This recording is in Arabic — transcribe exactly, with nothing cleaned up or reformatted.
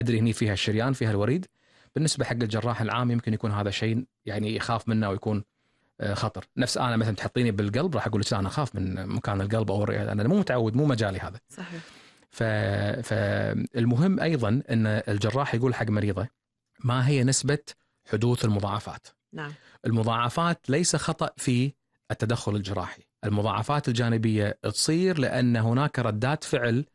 أدري هني فيها الشريان فيها الوريد. بالنسبة حق الجراح العام يمكن يكون هذا شيء يعني يخاف منه ويكون خطر. نفس أنا مثلا تحطيني بالقلب راح أقول لك أنا أخاف من مكان القلب أو أنا مو متعود مو مجالي هذا. صحيح. فالمهم أيضا أن الجراح يقول حق مريضه ما هي نسبة حدوث المضاعفات. نعم. المضاعفات ليس خطأ في التدخل الجراحي. المضاعفات الجانبية تصير لأن هناك ردات فعل